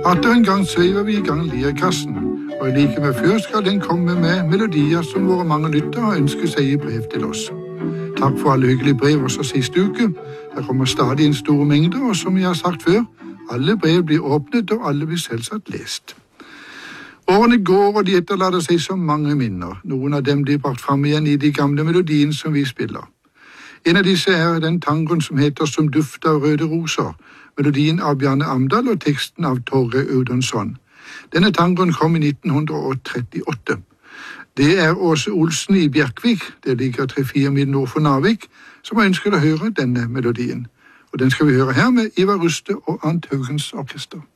Atter en gang sveiver vi i gang lirekassen, og like med før skal den komme med melodier som våre mange lyttere ønsker seg i brev til oss. Takk for alle hyggelige brev også siste uke. Det kommer stadig en store mengde, og som jeg har sagt før, alle brev blir åpnet, og alle blir selvsagt lest. Årene går, og de etterlater seg så mange minner. Noen av dem blir brakt frem igjen i de gamle melodiene som vi spiller. En av disse er den tangoen som heter Som duft av røde roser, melodien av Bjarne Amdal og teksten av Torre Audonsson. Denne tangoen kom i 1938. Det er Åse Olsen i Bjerkvik, det ligger 3-4 mil nord for Narvik, som har ønsket å høre denne melodien. Og den skal vi høre her med Ivar Ruste og Arnt Haugens orkester.